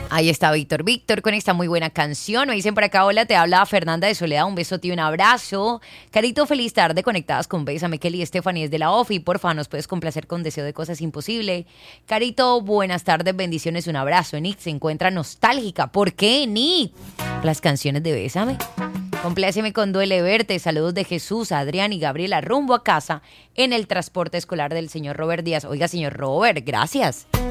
Ahí está Víctor. Víctor con esta muy buena canción. Me dicen por acá, hola, te habla Fernanda de Soledad. Un besote y un abrazo. Carito, feliz tarde. Conectadas con Bésame, Kelly y Stephanie desde la OFI. Porfa, nos puedes complacer con Deseo de Cosas Imposible. Carito, buenas tardes, bendiciones, un abrazo. Enid se encuentra nostálgica. ¿Por qué, Enid? Las canciones de Bésame. Compláceme con Duele Verte. Saludos de Jesús, Adrián y Gabriela rumbo a casa en el transporte escolar del señor Robert Díaz. Oiga, señor Robert, gracias.